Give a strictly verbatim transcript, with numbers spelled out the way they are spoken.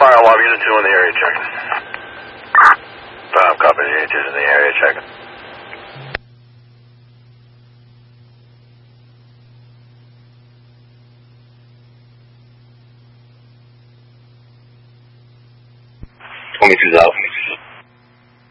fire alarm, unit two in the area checking. Five, copy, unit two's in the area checking. twenty-two's out.